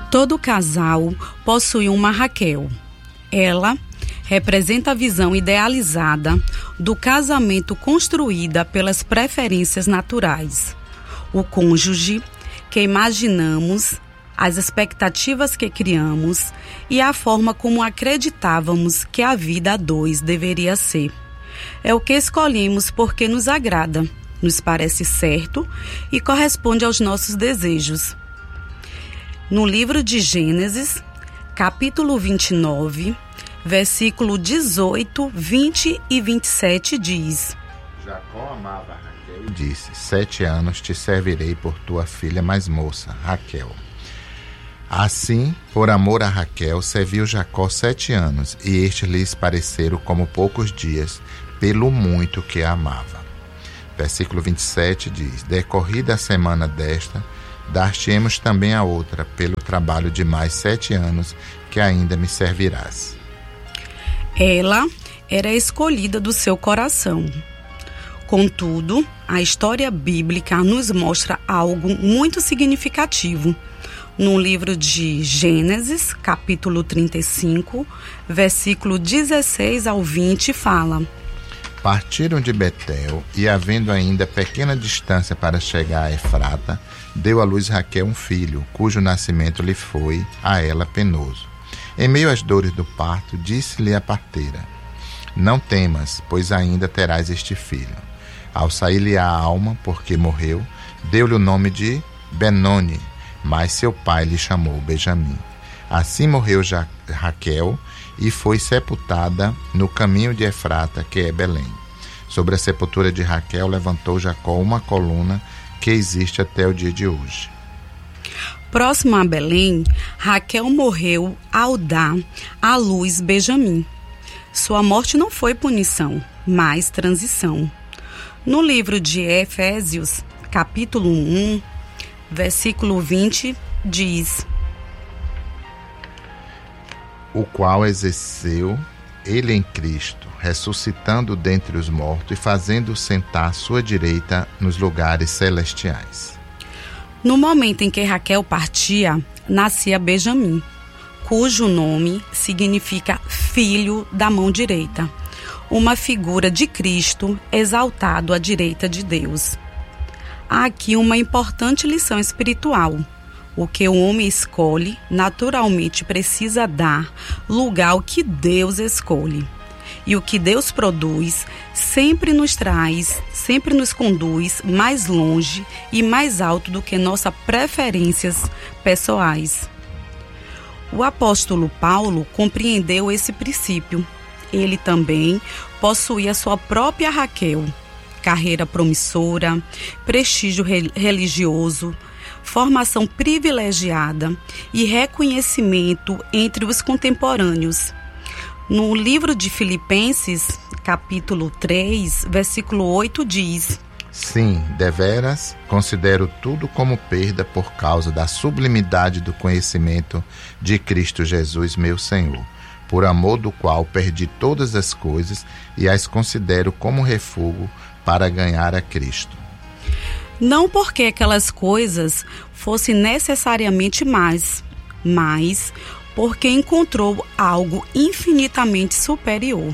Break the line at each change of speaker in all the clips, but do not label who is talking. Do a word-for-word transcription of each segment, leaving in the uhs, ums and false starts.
Todo casal possui uma Raquel. Ela representa a visão idealizada do casamento construída pelas preferências naturais. O cônjuge que imaginamos, as expectativas que criamos e a forma como acreditávamos que a vida a dois deveria ser. É o que escolhemos porque nos agrada, nos parece certo e corresponde aos nossos desejos. No livro de Gênesis, capítulo vinte e nove, versículo dezoito, vinte e vinte e sete diz:
Jacó amava Raquel e disse: Sete anos te servirei por tua filha mais moça, Raquel. Assim, por amor a Raquel, serviu Jacó sete anos, e estes lhes pareceram como poucos dias, pelo muito que a amava. Versículo vinte e sete diz: Decorrida a semana desta, dar-te-emos também a outra, pelo trabalho de mais sete anos, que ainda me servirás.
Ela era a escolhida do seu coração. Contudo, a história bíblica nos mostra algo muito significativo. No livro de Gênesis, capítulo trinta e cinco, versículo dezesseis ao vinte, fala:
Partiram de Betel, e havendo ainda pequena distância para chegar a Efrata, deu à luz Raquel um filho, cujo nascimento lhe foi a ela penoso. Em meio às dores do parto, disse-lhe a parteira: Não temas, pois ainda terás este filho. Ao sair-lhe a alma, porque morreu, deu-lhe o nome de Benoni, mas seu pai lhe chamou Benjamim. Assim morreu ja- Raquel e foi sepultada no caminho de Efrata, que é Belém. Sobre a sepultura de Raquel levantou Jacó uma coluna que existe até o dia de hoje.
Próximo a Belém, Raquel morreu ao dar à luz Benjamim. Sua morte não foi punição, mas transição. No livro de Efésios, capítulo um, versículo vinte, diz:
O qual exerceu ele em Cristo, ressuscitando dentre os mortos e fazendo-o sentar à sua direita nos lugares celestiais.
No momento em que Raquel partia, nascia Benjamim, cujo nome significa filho da mão direita, uma figura de Cristo exaltado à direita de Deus. Há aqui uma importante lição espiritual. O que o homem escolhe, naturalmente precisa dar lugar ao que Deus escolhe. E o que Deus produz sempre nos traz, sempre nos conduz mais longe e mais alto do que nossas preferências pessoais. O apóstolo Paulo compreendeu esse princípio. Ele também possuía sua própria Raquel, carreira promissora, prestígio religioso, formação privilegiada e reconhecimento entre os contemporâneos. No livro de Filipenses, capítulo três, versículo oito, diz:
Sim, deveras, considero tudo como perda por causa da sublimidade do conhecimento de Cristo Jesus, meu Senhor, por amor do qual perdi todas as coisas e as considero como refúgio para ganhar a Cristo.
Não porque aquelas coisas fossem necessariamente más, mas porque encontrou algo infinitamente superior.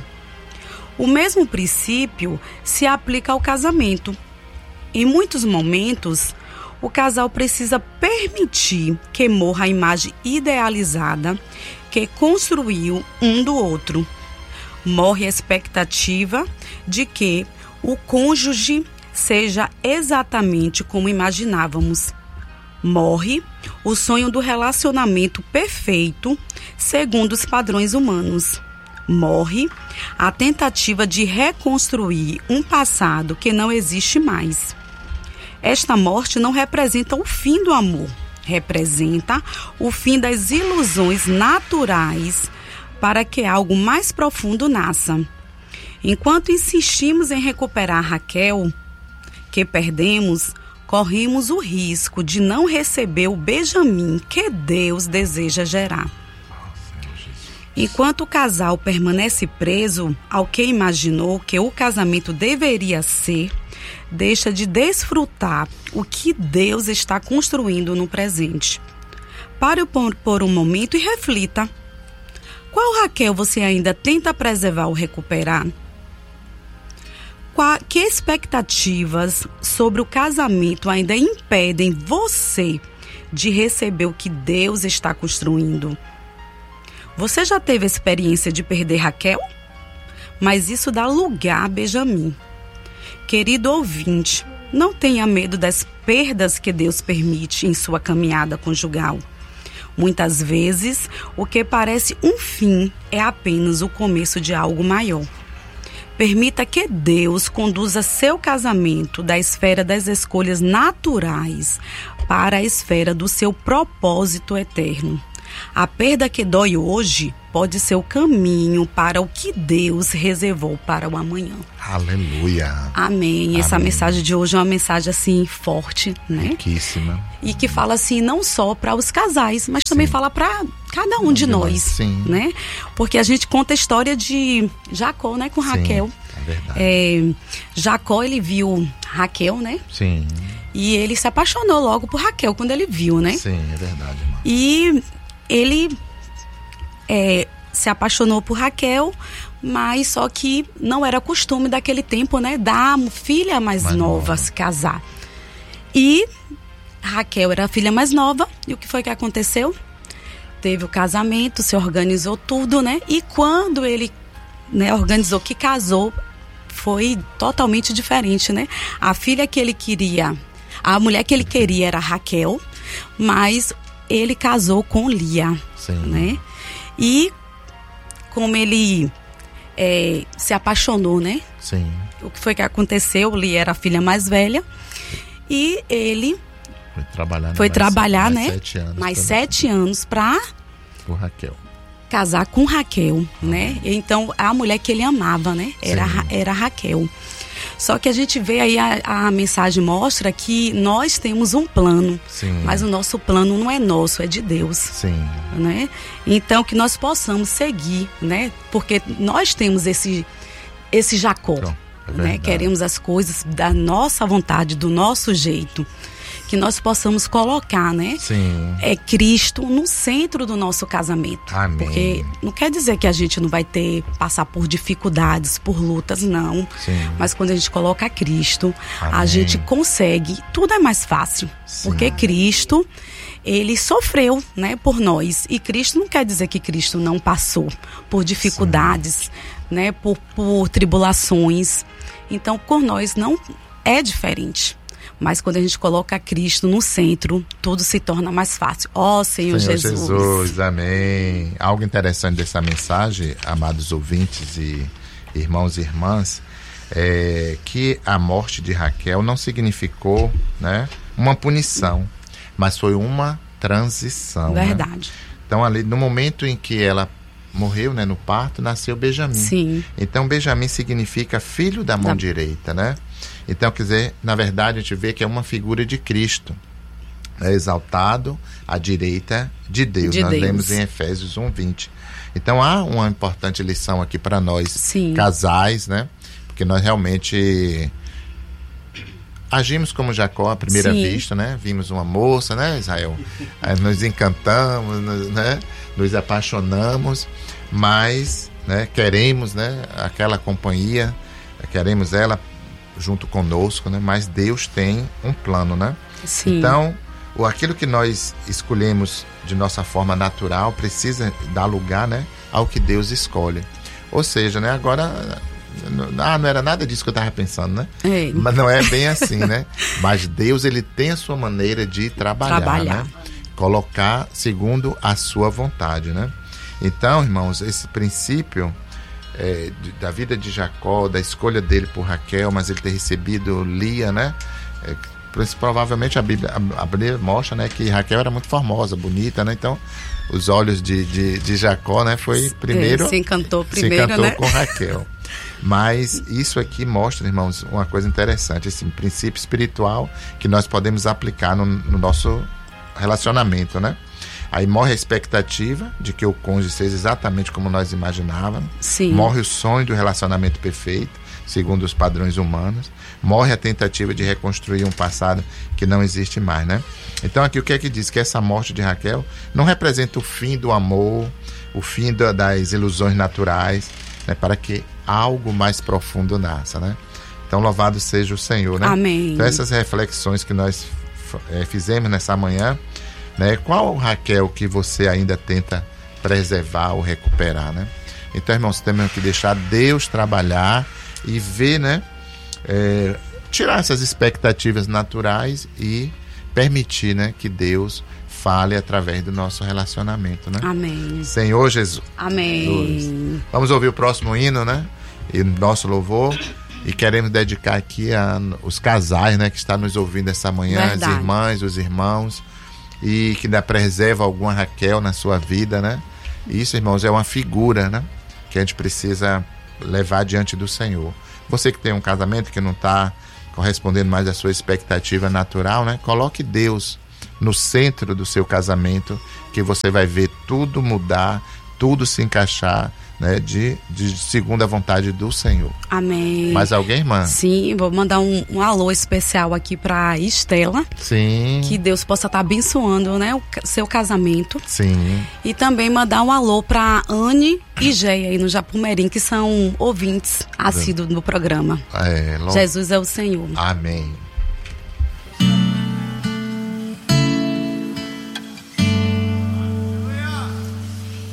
O mesmo princípio se aplica ao casamento. Em muitos momentos, o casal precisa permitir que morra a imagem idealizada que construiu um do outro. Morre a expectativa de que o cônjuge seja exatamente como imaginávamos. Morre o sonho do relacionamento perfeito segundo os padrões humanos. Morre a tentativa de reconstruir um passado que não existe mais. Esta morte não representa o fim do amor, representa o fim das ilusões naturais para que algo mais profundo nasça. Enquanto insistimos em recuperar Raquel, que perdemos, corremos o risco de não receber o Benjamim que Deus deseja gerar. Enquanto o casal permanece preso ao que imaginou que o casamento deveria ser, deixa de desfrutar o que Deus está construindo no presente. Pare por, por um momento e reflita. Qual Raquel você ainda tenta preservar ou recuperar? Qual, que expectativas sobre o casamento ainda impedem você de receber o que Deus está construindo? Você já teve a experiência de perder Raquel? Mas isso dá lugar a Benjamim. Querido ouvinte, não tenha medo das perdas que Deus permite em sua caminhada conjugal. Muitas vezes, o que parece um fim é apenas o começo de algo maior. Permita que Deus conduza seu casamento da esfera das escolhas naturais para a esfera do seu propósito eterno. A perda que dói hoje pode ser o caminho para o que Deus reservou para o amanhã.
Aleluia.
Amém. Essa
Amém.
Mensagem de hoje é uma mensagem assim forte, né?
Riquíssima.
E que fala assim não só para os casais, mas também
Sim.
fala para cada um de, de nós, nós.
Sim.
Né? Porque a gente conta a história de Jacó, né, com
Sim,
Raquel.
É verdade.
É, Jacó, ele viu Raquel, né?
Sim.
E ele se apaixonou logo por Raquel quando ele viu, né?
Sim, é verdade, irmão.
E ele é, se apaixonou por Raquel, mas só que não era costume daquele tempo, né? Da filha mais, mais nova, nova se casar. E Raquel era a filha mais nova. E o que foi que aconteceu? Teve o casamento, se organizou tudo, né? E quando ele, né, organizou que casou, foi totalmente diferente, né? A filha que ele queria, a mulher que ele queria era Raquel, mas ele casou com Lia. Sim. Né? E como ele é, se apaixonou, né?
Sim.
O que foi que aconteceu? Lia era a filha mais velha e ele
foi trabalhar,
foi
mais,
trabalhar
mais
né?
Sete anos
mais sete anos para
por Raquel.
Casar com Raquel, ah, né? Então a mulher que ele amava, né? Era, era Raquel. Só que a gente vê aí, a, a mensagem mostra que nós temos um plano, Sim. mas o nosso plano não é nosso, é de Deus.
Sim.
Né? Então que nós possamos seguir, né? Porque nós temos esse, esse Jacó, é né? Queremos as coisas da nossa vontade, do nosso jeito. Que nós possamos colocar, né?
Sim.
É Cristo no centro do nosso casamento.
Amém.
Porque não quer dizer que a gente não vai ter, passar por dificuldades, por lutas, não.
Sim.
Mas quando a gente coloca Cristo,
Amém.
a gente consegue, tudo é mais fácil. Sim. Porque Cristo, ele sofreu, né, por nós. E Cristo não quer dizer que Cristo não passou por dificuldades, Sim. né, por, por tribulações. Então, por nós não é diferente. Mas quando a gente coloca Cristo no centro, tudo se torna mais fácil. Ó oh, Senhor, Senhor Jesus.
Jesus, amém. Algo interessante dessa mensagem, amados ouvintes e irmãos e irmãs, é que a morte de Raquel não significou, né, uma punição, mas foi uma transição.
Verdade.
Né? Então, ali, no momento em que ela morreu, né, no parto, nasceu Benjamim.
Sim.
Então, Benjamim significa filho da mão da... direita, né? Então, quer dizer, na verdade, a gente vê que é uma figura de Cristo. É exaltado à direita de Deus. De Nós Deus. lemos em Efésios um, vinte. Então, há uma importante lição aqui para nós, Sim. casais, né? Porque nós realmente agimos como Jacó à primeira Sim. vista, né? Vimos uma moça, né, Israel? Aí nos encantamos, né? Nos apaixonamos, mas, né, queremos, né, aquela companhia, queremos ela junto conosco, né? Mas Deus tem um plano, né?
Sim.
Então, o, aquilo que nós escolhemos de nossa forma natural precisa dar lugar, né, ao que Deus escolhe. Ou seja, né, agora, ah, não era nada disso que eu estava pensando, né?
Ei.
Mas não é bem assim, né? Mas Deus, ele tem a sua maneira de trabalhar,
trabalhar.
né? Colocar segundo a sua vontade, né? Então, irmãos, esse princípio É, de, da vida de Jacó, da escolha dele por Raquel, mas ele ter recebido Lia, né? É, provavelmente a Bíblia, a, a Bíblia mostra, né, que Raquel era muito formosa, bonita, né? Então, os olhos de, de, de Jacó, né, foi primeiro...
É, se encantou primeiro,
se encantou
né?
com Raquel. Mas isso aqui mostra, irmãos, uma coisa interessante, esse princípio espiritual que nós podemos aplicar no, no nosso relacionamento, né? Aí morre a expectativa de que o cônjuge seja exatamente como nós imaginávamos.
Sim.
Morre o sonho do relacionamento perfeito. segundo os padrões humanos. Morre a tentativa de reconstruir um passado que não existe mais, né? Então aqui o que é que diz? Que essa morte de Raquel não representa o fim do amor, o fim da, das ilusões naturais, né? Para que algo mais profundo nasça, né? Então louvado seja o Senhor, né?
Amém.
Então essas reflexões que nós é, fizemos nessa manhã, né? Qual Raquel que você ainda tenta preservar ou recuperar, né? Então, irmãos, temos que deixar Deus trabalhar e ver, né? É, tirar essas expectativas naturais e permitir, né, que Deus fale através do nosso relacionamento, né?
Amém.
Senhor Jesus.
Amém.
Vamos ouvir o próximo hino, né? E nosso louvor. E queremos dedicar aqui a os casais, né, que estão nos ouvindo essa manhã,
Verdade.
as irmãs, os irmãos, e que ainda preserva alguma Raquel na sua vida, né? Isso, irmãos, é uma figura, né, que a gente precisa levar diante do Senhor. Você que tem um casamento que não está correspondendo mais à sua expectativa natural, né? Coloque Deus no centro do seu casamento, que você vai ver tudo mudar, tudo se encaixar, né, de, de segundo a vontade do Senhor.
Amém.
Mais alguém, irmã?
Sim, vou mandar um, um alô especial aqui para Estela.
Sim.
Que Deus possa estar abençoando, né, o seu casamento.
Sim.
E também mandar um alô para Anne e Geia aí no Japumerim, que são ouvintes assíduos no programa.
É, lo...
Jesus é o Senhor.
Amém.